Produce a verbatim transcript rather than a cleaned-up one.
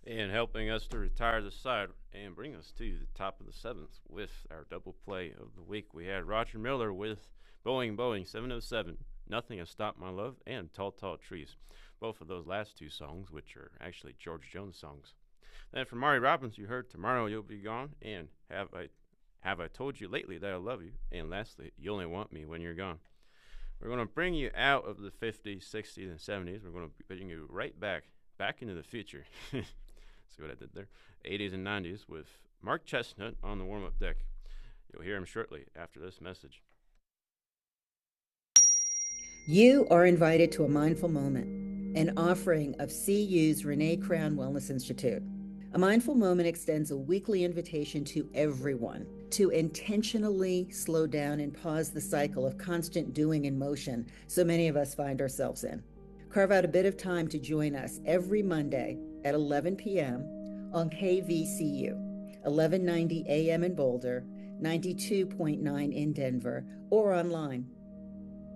and helping us to retire the side and bring us to the top of the seventh with our double play of the week. We had Roger Miller with Boeing Boeing seven oh seven, Nothing Has Stopped My Love, and Tall Tall Trees. Both of those last two songs, which are actually George Jones songs. Then from Mari Robbins, you heard Tomorrow You'll Be Gone and Have I Have I Told You Lately That I Love You, and lastly, You Only Want Me When You're Gone. We're going to bring you out of the fifties, sixties, and seventies. We're going to bring you right back, back into the future. See what I did there? eighties and nineties with Mark Chestnut on the warm up deck. You'll hear him shortly after this message. You are invited to a mindful moment, an offering of C U's Renee Crown Wellness Institute. A mindful moment extends a weekly invitation to everyone to intentionally slow down and pause the cycle of constant doing and motion so many of us find ourselves in. Carve out a bit of time to join us every Monday at eleven p.m. on K V C U, eleven ninety a m in Boulder, ninety-two point nine in Denver, or online